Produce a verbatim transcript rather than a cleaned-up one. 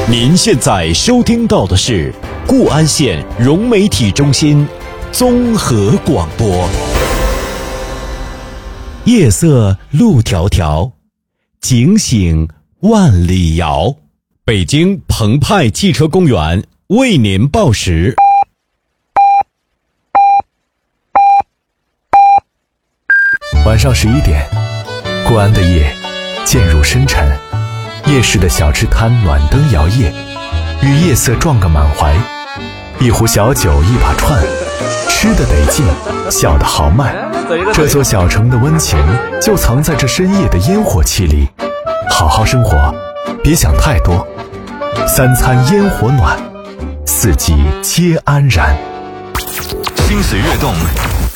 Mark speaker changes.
Speaker 1: 您现在收听到的是固安县融媒体中心综合广播。夜色路迢迢，警醒万里遥。北京澎湃汽车公园为您报时。
Speaker 2: 晚上十一点，固安的夜渐入深沉，夜市的小吃摊暖灯摇曳，与夜色撞个满怀。一壶小酒一把串，吃得得劲，笑得豪迈。这座小城的温情就藏在这深夜的烟火气里。好好生活，别想太多。三餐烟火暖，四季皆安然。
Speaker 3: 心水跃动，